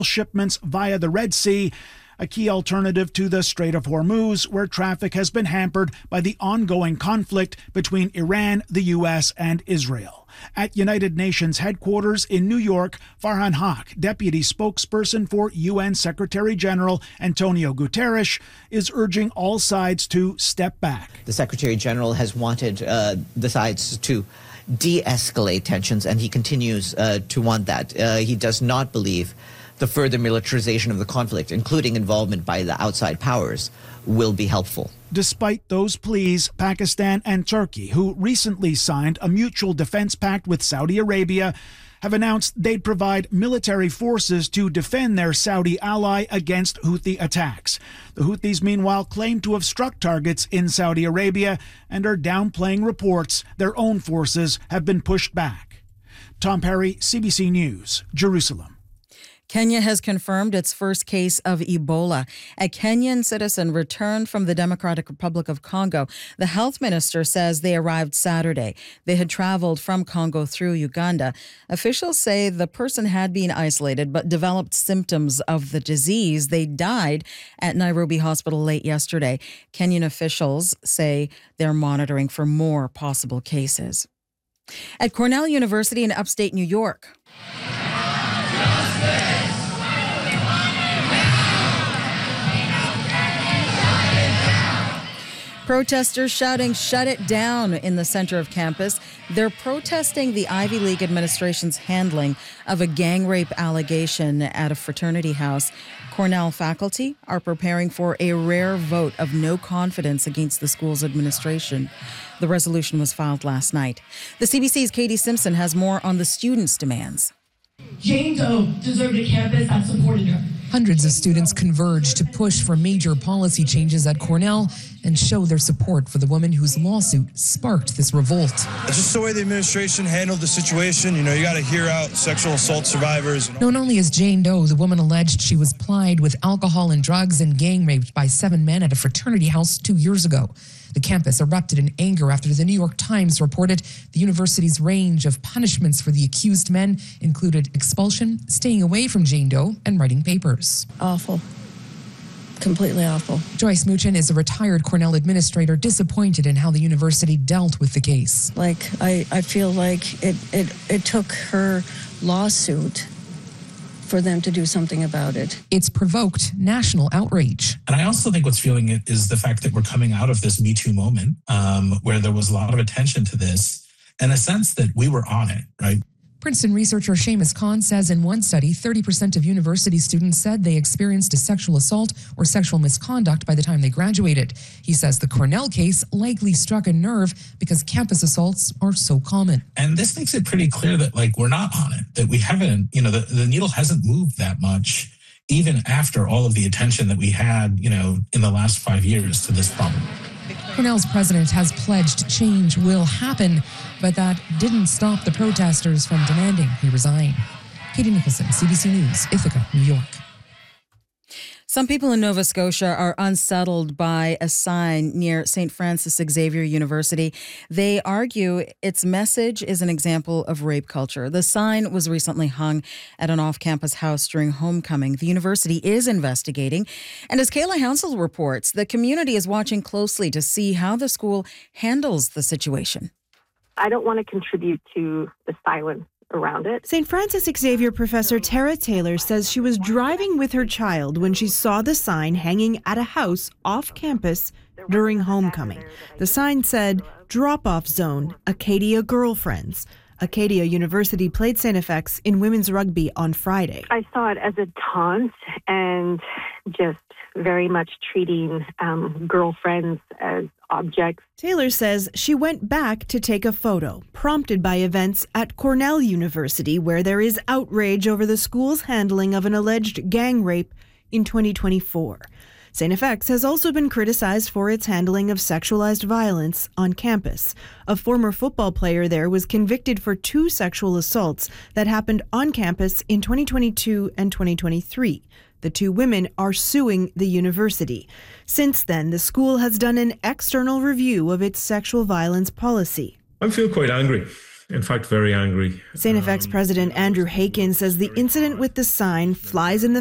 shipments via the Red Sea, a key alternative to the Strait of Hormuz, where traffic has been hampered by the ongoing conflict between Iran, the U.S., and Israel. At United Nations headquarters in New York, Farhan Haq, deputy spokesperson for UN Secretary General Antonio Guterres, is urging all sides to step back. The Secretary General has wanted the sides to de-escalate tensions, and he continues to want that. He does not believe the further militarization of the conflict, including involvement by the outside powers, will be helpful. Despite those pleas, Pakistan and Turkey, who recently signed a mutual defense pact with Saudi Arabia, have announced they'd provide military forces to defend their Saudi ally against Houthi attacks. The Houthis, meanwhile, claim to have struck targets in Saudi Arabia and are downplaying reports their own forces have been pushed back. Tom Perry, CBC News, Jerusalem. Kenya has confirmed its first case of Ebola. A Kenyan citizen returned from the Democratic Republic of Congo. The health minister says they arrived Saturday. They had traveled from Congo through Uganda. Officials say the person had been isolated but developed symptoms of the disease. They died at Nairobi Hospital late yesterday. Kenyan officials say they're monitoring for more possible cases. At Cornell University in upstate New York. Protesters shouting, "Shut it down," in the center of campus. They're protesting the Ivy League administration's handling of a gang rape allegation at a fraternity house. Cornell faculty are preparing for a rare vote of no confidence against the school's administration. The resolution was filed last night. The CBC's Katie Simpson has more on the students' demands. Jane Doe deserved a campus that supported her. Hundreds of students converged to push for major policy changes at Cornell and show their support for the woman whose lawsuit sparked this revolt. It's just the way the administration handled the situation. You got to hear out sexual assault survivors. Known only as Jane Doe, the woman alleged she was plied with alcohol and drugs and gang raped by 7 men at a fraternity house 2 years ago. The campus erupted in anger after the New York Times reported the university's range of punishments for the accused men included expulsion, staying away from Jane Doe, and writing papers. Awful. Completely awful. Joyce Muchin is a retired Cornell administrator, disappointed in how the university dealt with the case. I feel like it took her lawsuit for them to do something about it. It's provoked national outrage. And I also think what's fueling it is the fact that we're coming out of this Me Too moment where there was a lot of attention to this and a sense that we were on it, right? Princeton researcher Seamus Khan says in one study, 30% of university students said they experienced a sexual assault or sexual misconduct by the time they graduated. He says the Cornell case likely struck a nerve because campus assaults are so common. And this makes it pretty clear that we're not on it, that we haven't, the needle hasn't moved that much, even after all of the attention that we had, in the last 5 years to this problem. Cornell's president has pledged change will happen, but that didn't stop the protesters from demanding he resign. Katie Nicholson, CBC News, Ithaca, New York. Some people in Nova Scotia are unsettled by a sign near St. Francis Xavier University. They argue its message is an example of rape culture. The sign was recently hung at an off-campus house during homecoming. The university is investigating. And as Kayla Hounsell reports, the community is watching closely to see how the school handles the situation. I don't want to contribute to the silence around it. St. Francis Xavier professor Tara Taylor says she was driving with her child when she saw the sign hanging at a house off campus during homecoming. The sign said, "Drop-off zone, Acadia girlfriends." Acadia University played St. FX in women's rugby on Friday. I saw it as a taunt and just very much treating girlfriends as objects. Taylor says she went back to take a photo, prompted by events at Cornell University, where there is outrage over the school's handling of an alleged gang rape in 2024. St. FX has also been criticized for its handling of sexualized violence on campus. A former football player there was convicted for 2 sexual assaults that happened on campus in 2022 and 2023. The 2 women are suing the university. Since then, the school has done an external review of its sexual violence policy. I feel quite angry in fact, very angry. St. FX President Andrew Hakin says the incident with the sign flies in the